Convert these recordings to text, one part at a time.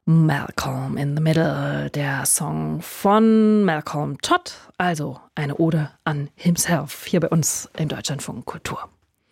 Malcolm in the Middle, der Song von Malcolm Todd, also eine Ode an himself, hier bei uns im Deutschlandfunk Kultur.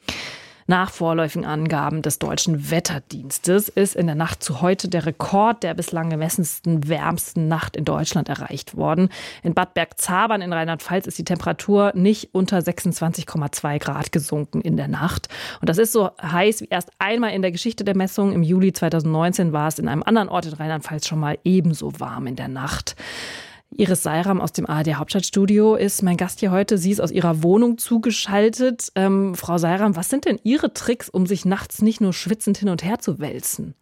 Nach vorläufigen Angaben des Deutschen Wetterdienstes ist in der Nacht zu heute der Rekord der bislang gemessensten wärmsten Nacht in Deutschland erreicht worden. In Bad Bergzabern in Rheinland-Pfalz ist die Temperatur nicht unter 26,2 Grad gesunken in der Nacht. Und das ist so heiß wie erst einmal in der Geschichte der Messung. Im Juli 2019 war es in einem anderen Ort in Rheinland-Pfalz schon mal ebenso warm in der Nacht. Iris Seiram aus dem ARD Hauptstadtstudio ist mein Gast hier heute. Sie ist aus ihrer Wohnung zugeschaltet. Frau Seiram, was sind denn Ihre Tricks, um sich nachts nicht nur schwitzend hin und her zu wälzen?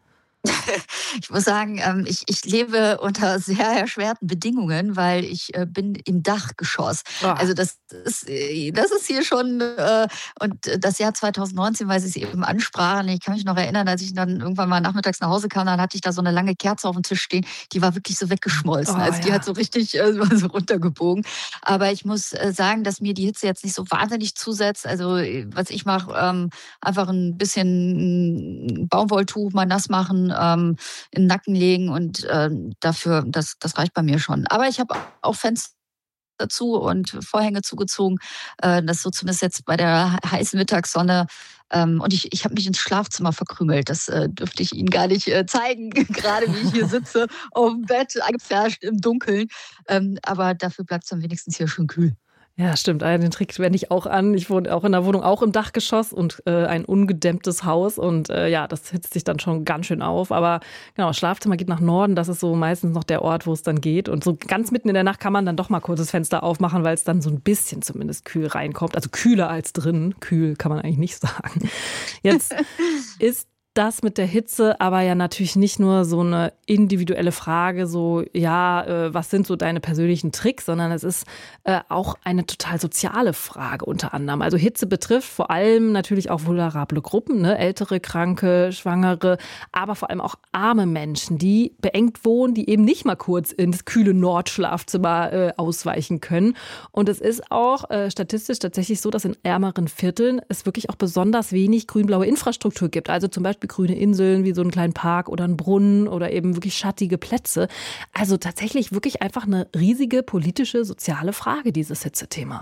Ich muss sagen, ich lebe unter sehr erschwerten Bedingungen, weil ich bin im Dachgeschoss. Oh. Also das ist hier schon, und das Jahr 2019, weil Sie es eben ansprachen, ich kann mich noch erinnern, als ich dann irgendwann mal nachmittags nach Hause kam, dann hatte ich da so eine lange Kerze auf dem Tisch stehen, die war wirklich so weggeschmolzen. Also die hat so richtig so runtergebogen. Aber ich muss sagen, dass mir die Hitze jetzt nicht so wahnsinnig zusetzt. Also was ich mache, einfach ein bisschen Baumwolltuch mal nass machen, in den Nacken legen und dafür, das reicht bei mir schon. Aber ich habe auch Fenster dazu und Vorhänge zugezogen, das so zumindest jetzt bei der heißen Mittagssonne. Und ich habe mich ins Schlafzimmer verkrümelt. Das dürfte ich Ihnen gar nicht zeigen, gerade wie ich hier sitze, auf dem Bett, eingepfercht im Dunkeln. Aber dafür bleibt es dann wenigstens hier schön kühl. Ja, stimmt. Den Trick wende ich auch an. Ich wohne auch in der Wohnung, auch im Dachgeschoss und ein ungedämmtes Haus. Und ja, das hitzt sich dann schon ganz schön auf. Aber genau, Schlafzimmer geht nach Norden. Das ist so meistens noch der Ort, wo es dann geht. Und so ganz mitten in der Nacht kann man dann doch mal kurz das Fenster aufmachen, weil es dann so ein bisschen zumindest kühl reinkommt. Also kühler als drin. Kühl kann man eigentlich nicht sagen. Jetzt ist das mit der Hitze aber ja natürlich nicht nur so eine individuelle Frage, so was sind so deine persönlichen Tricks, sondern es ist auch eine total soziale Frage unter anderem. Also Hitze betrifft vor allem natürlich auch vulnerable Gruppen, ne? Ältere, Kranke, Schwangere, aber vor allem auch arme Menschen, die beengt wohnen, die eben nicht mal kurz ins kühle Nordschlafzimmer ausweichen können. Und es ist auch statistisch tatsächlich so, dass in ärmeren Vierteln es wirklich auch besonders wenig grün-blaue Infrastruktur gibt. Also zum Beispiel grüne Inseln wie so einen kleinen Park oder einen Brunnen oder eben wirklich schattige Plätze. Also tatsächlich wirklich einfach eine riesige politische, soziale Frage, dieses Hitzethema.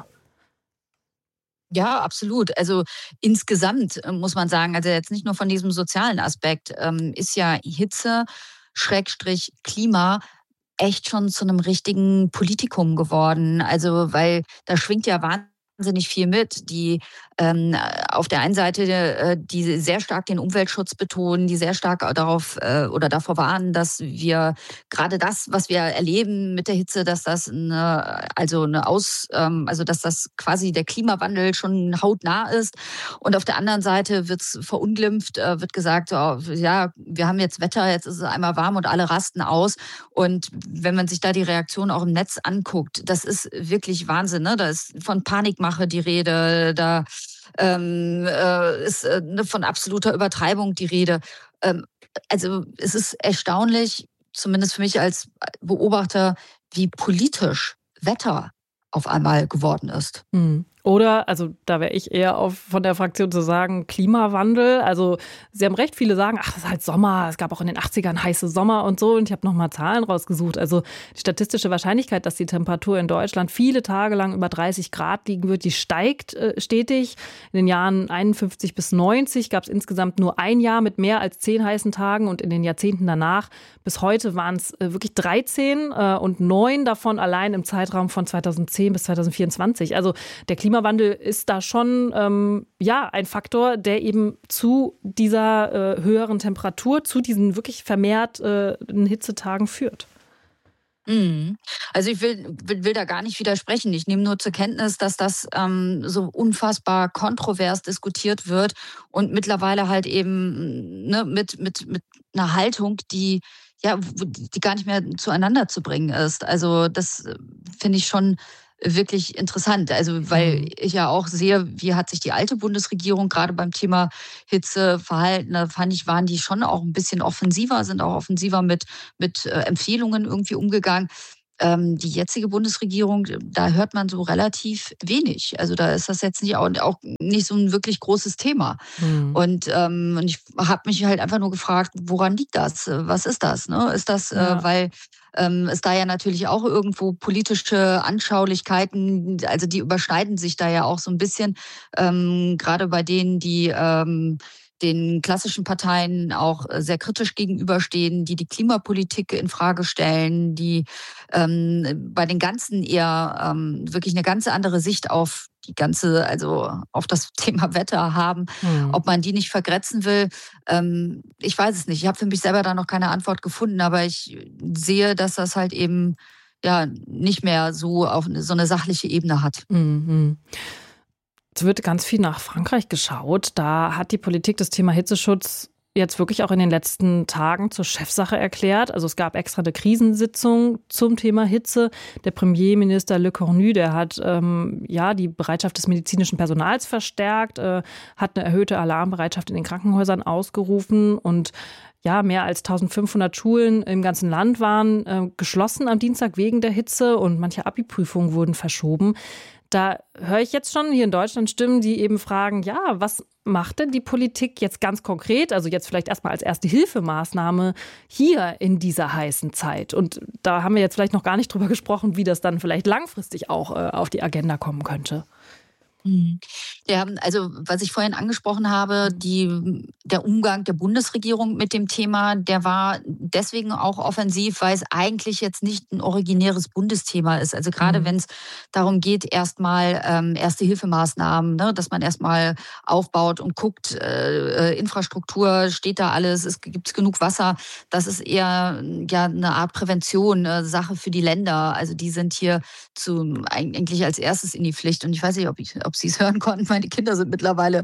Ja, absolut. Also insgesamt muss man sagen, also jetzt nicht nur von diesem sozialen Aspekt, ist ja Hitze, Schrägstrich Klima, echt schon zu einem richtigen Politikum geworden. Also weil da schwingt ja wahnsinnig viel mit, die auf der einen Seite, die sehr stark den Umweltschutz betonen, die sehr stark darauf oder davor warnen, dass wir gerade das, was wir erleben mit der Hitze, dass das dass das quasi der Klimawandel schon hautnah ist. Und auf der anderen Seite wird's verunglimpft, wird gesagt, oh, ja, wir haben jetzt Wetter, jetzt ist es einmal warm und alle rasten aus. Und wenn man sich da die Reaktion auch im Netz anguckt, das ist wirklich Wahnsinn. Ne? Da ist von Panikmache die Rede, da ist von absoluter Übertreibung die Rede. Also es ist erstaunlich, zumindest für mich als Beobachter, wie politisch Wetter auf einmal geworden ist. Oder, also da wäre ich eher von der Fraktion zu sagen, Klimawandel. Also Sie haben recht, viele sagen, ach, das ist halt Sommer. Es gab auch in den 80ern heiße Sommer und so. Und ich habe nochmal Zahlen rausgesucht. Also die statistische Wahrscheinlichkeit, dass die Temperatur in Deutschland viele Tage lang über 30 Grad liegen wird, die steigt stetig. In den Jahren 51 bis 90 gab es insgesamt nur ein Jahr mit mehr als 10 heißen Tagen. Und in den Jahrzehnten danach bis heute waren es wirklich 13 und 9 davon allein im Zeitraum von 2010 bis 2024. Also der Klimawandel ist da schon ein Faktor, der eben zu dieser höheren Temperatur, zu diesen wirklich vermehrt Hitzetagen führt. Also ich will da gar nicht widersprechen. Ich nehme nur zur Kenntnis, dass das so unfassbar kontrovers diskutiert wird und mittlerweile halt eben mit einer Haltung, die gar nicht mehr zueinander zu bringen ist. Also das finde ich schon wirklich interessant. Also weil ich ja auch sehe, wie hat sich die alte Bundesregierung gerade beim Thema Hitze verhalten. Da fand ich, waren die schon auch ein bisschen offensiver, sind auch offensiver mit Empfehlungen irgendwie umgegangen. Die jetzige Bundesregierung, da hört man so relativ wenig. Also da ist das jetzt auch nicht so ein wirklich großes Thema. Hm. Und ich habe mich halt einfach nur gefragt, woran liegt das? Was ist das? Ne? Ist das, Ja. weil es da ja natürlich auch irgendwo politische Anschaulichkeiten, also die überschneiden sich da ja auch so ein bisschen, gerade bei denen, die den klassischen Parteien auch sehr kritisch gegenüberstehen, die Klimapolitik in Frage stellen, die bei den Ganzen eher wirklich eine ganz andere Sicht auf also auf das Thema Wetter haben, Hm. ob man die nicht vergrätzen will. Ich weiß es nicht. Ich habe für mich selber da noch keine Antwort gefunden, aber ich sehe, dass das halt eben ja nicht mehr so auf so eine sachliche Ebene hat. Mhm. Es wird ganz viel nach Frankreich geschaut. Da hat die Politik das Thema Hitzeschutz jetzt wirklich auch in den letzten Tagen zur Chefsache erklärt. Also es gab extra eine Krisensitzung zum Thema Hitze. Der Premierminister Le Cornu, der hat die Bereitschaft des medizinischen Personals verstärkt, hat eine erhöhte Alarmbereitschaft in den Krankenhäusern ausgerufen und ja, mehr als 1500 Schulen im ganzen Land waren geschlossen am Dienstag wegen der Hitze und manche Abi-Prüfungen wurden verschoben. Da höre ich jetzt schon hier in Deutschland Stimmen, die eben fragen, ja, was macht denn die Politik jetzt ganz konkret, also jetzt vielleicht erstmal als Erste-Hilfe-Maßnahme hier in dieser heißen Zeit? Und da haben wir jetzt vielleicht noch gar nicht drüber gesprochen, wie das dann vielleicht langfristig auch auf die Agenda kommen könnte. Mhm. Ja, also was ich vorhin angesprochen habe, der Umgang der Bundesregierung mit dem Thema, der war deswegen auch offensiv, weil es eigentlich jetzt nicht ein originäres Bundesthema ist. Also gerade Mhm. wenn es darum geht, erstmal Erste-Hilfemaßnahmen, ne, dass man erstmal aufbaut und guckt, Infrastruktur, steht da alles, gibt es genug Wasser. Das ist eher ja eine Art Prävention, Sache für die Länder. Also die sind hier eigentlich als erstes in die Pflicht. Und ich weiß nicht, ob Sie es hören konnten. Meine Kinder sind mittlerweile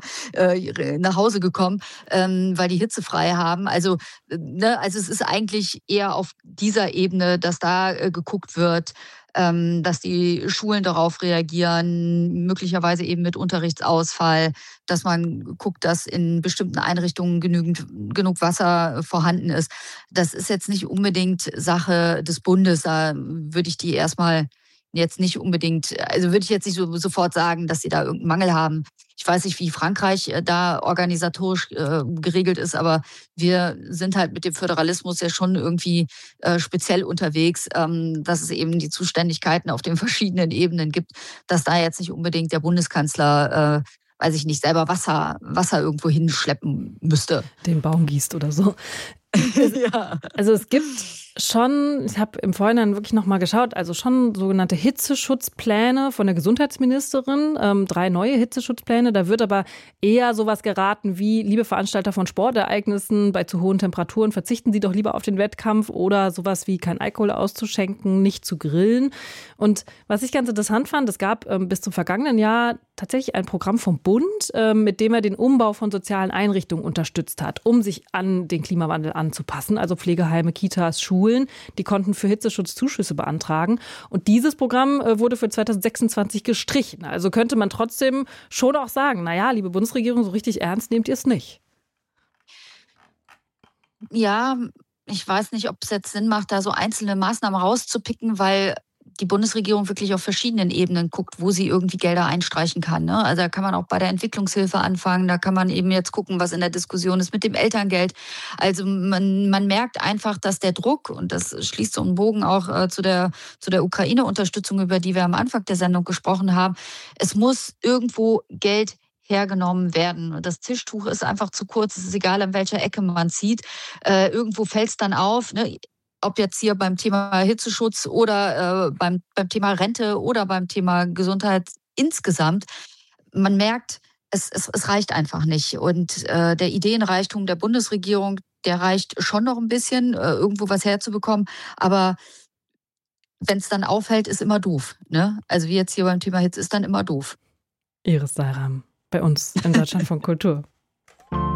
nach Hause gekommen, weil die Hitze frei haben. Also, also es ist eigentlich eher auf dieser Ebene, dass da geguckt wird, dass die Schulen darauf reagieren, möglicherweise eben mit Unterrichtsausfall, dass man guckt, dass in bestimmten Einrichtungen genug Wasser vorhanden ist. Das ist jetzt nicht unbedingt Sache des Bundes. Da würde ich die erstmal jetzt nicht unbedingt, also würde ich jetzt nicht sofort sagen, dass sie da irgendeinen Mangel haben. Ich weiß nicht, wie Frankreich da organisatorisch geregelt ist, aber wir sind halt mit dem Föderalismus ja schon irgendwie speziell unterwegs, dass es eben die Zuständigkeiten auf den verschiedenen Ebenen gibt, dass da jetzt nicht unbedingt der Bundeskanzler, weiß ich nicht, selber Wasser irgendwo hinschleppen müsste. Den Baum gießt oder so. Ja. Also es gibt schon, ich habe im Vorhinein wirklich nochmal geschaut, also schon sogenannte Hitzeschutzpläne von der Gesundheitsministerin, 3 neue Hitzeschutzpläne. Da wird aber eher sowas geraten wie, liebe Veranstalter von Sportereignissen, bei zu hohen Temperaturen verzichten Sie doch lieber auf den Wettkampf oder sowas wie kein Alkohol auszuschenken, nicht zu grillen. Und was ich ganz interessant fand, es gab bis zum vergangenen Jahr tatsächlich ein Programm vom Bund, mit dem er den Umbau von sozialen Einrichtungen unterstützt hat, um sich an den Klimawandel anzupassen. Also Pflegeheime, Kitas, Schulen, die konnten für Hitzeschutz Zuschüsse beantragen. Und dieses Programm wurde für 2026 gestrichen. Also könnte man trotzdem schon auch sagen, naja, liebe Bundesregierung, so richtig ernst nehmt ihr es nicht. Ja, ich weiß nicht, ob es jetzt Sinn macht, da so einzelne Maßnahmen rauszupicken, weil die Bundesregierung wirklich auf verschiedenen Ebenen guckt, wo sie irgendwie Gelder einstreichen kann. Ne? Also da kann man auch bei der Entwicklungshilfe anfangen, da kann man eben jetzt gucken, was in der Diskussion ist mit dem Elterngeld. Also man merkt einfach, dass der Druck, und das schließt so einen Bogen auch zu der Ukraine-Unterstützung, über die wir am Anfang der Sendung gesprochen haben, es muss irgendwo Geld hergenommen werden. Das Tischtuch ist einfach zu kurz, es ist egal, an welcher Ecke man zieht. Irgendwo fällt es dann auf, ne? Ob jetzt hier beim Thema Hitzeschutz oder beim Thema Rente oder beim Thema Gesundheit insgesamt. Man merkt, es reicht einfach nicht. Und der Ideenreichtum der Bundesregierung, der reicht schon noch ein bisschen, irgendwo was herzubekommen. Aber wenn es dann auffällt, ist immer doof. Ne? Also wie jetzt hier beim Thema Hitze, ist dann immer doof. Iris Seiram bei uns in Deutschland von Kultur.